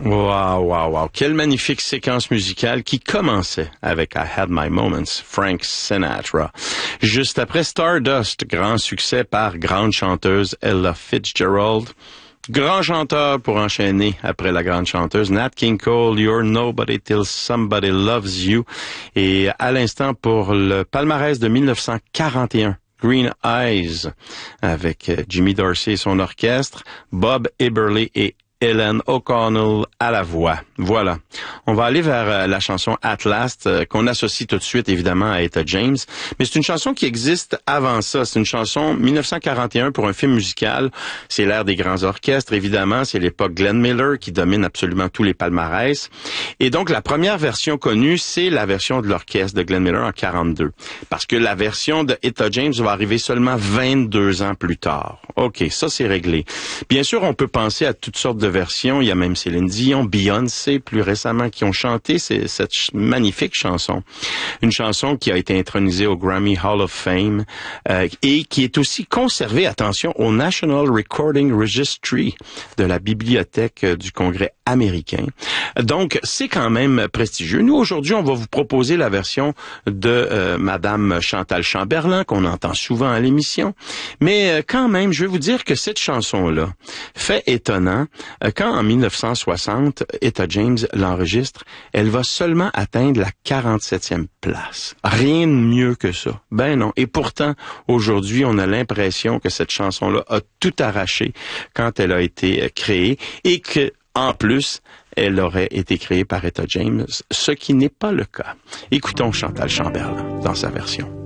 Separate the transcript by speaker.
Speaker 1: Wow. Quelle magnifique séquence musicale qui commençait avec I Had My Moments, Frank Sinatra. Juste après Stardust, grand succès par grande chanteuse Ella Fitzgerald. Grand chanteur pour enchaîner après la grande chanteuse Nat King Cole, You're Nobody Till Somebody Loves You. Et à l'instant pour le palmarès de 1941. Green Eyes avec Jimmy Dorsey et son orchestre, Bob Eberly et Helen O'Connell à la voix. Voilà. On va aller vers la chanson At Last, qu'on associe tout de suite évidemment à Etta James. Mais c'est une chanson qui existe avant ça. C'est une chanson 1941 pour un film musical. C'est l'ère des grands orchestres, évidemment. C'est l'époque Glenn Miller qui domine absolument tous les palmarès. Et donc, la première version connue, c'est la version de l'orchestre de Glenn Miller en 42. Parce que la version de Etta James va arriver seulement 22 ans plus tard. OK, ça c'est réglé. Bien sûr, on peut penser à toutes sortes de versions. Il y a même Céline Dion, Beyoncé, plus récemment, qui ont chanté cette magnifique chanson. Une chanson qui a été intronisée au Grammy Hall of Fame et qui est aussi conservée, attention, au National Recording Registry de la Bibliothèque du Congrès américain. Donc, c'est quand même prestigieux. Nous, aujourd'hui, on va vous proposer la version de Madame Chantal Chamberlain, qu'on entend souvent à l'émission. Mais quand même, je vais vous dire que cette chanson-là, fait étonnant, quand en 1960, Etta James l'enregistre, elle va seulement atteindre la 47e place. Rien de mieux que ça. Ben non. Et pourtant, aujourd'hui, on a l'impression que cette chanson-là a tout arraché quand elle a été créée et que, en plus, elle aurait été créée par Etta James, ce qui n'est pas le cas. Écoutons Chantal Chamberlain dans sa version.